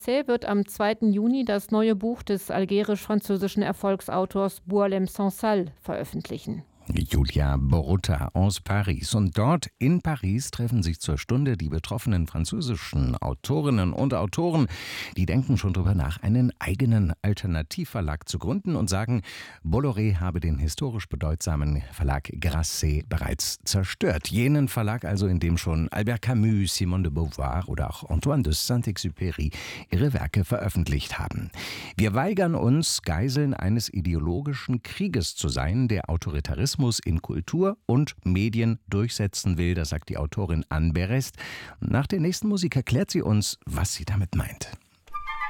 Wird am 2. Juni das neue Buch des algerisch-französischen Erfolgsautors Boualem Sansal veröffentlichen. Julia Borutta aus Paris. Und dort in Paris treffen sich zur Stunde die betroffenen französischen Autorinnen und Autoren. Die denken schon darüber nach, einen eigenen Alternativverlag zu gründen und sagen, Bolloré habe den historisch bedeutsamen Verlag Grasset bereits zerstört. Jenen Verlag also, in dem schon Albert Camus, Simone de Beauvoir oder auch Antoine de Saint-Exupéry ihre Werke veröffentlicht haben. Wir weigern uns, Geiseln eines ideologischen Krieges zu sein, der Autoritarismus in Kultur und Medien durchsetzen will, das sagt die Autorin Anne Berest. Nach der nächsten Musik erklärt sie uns, was sie damit meint.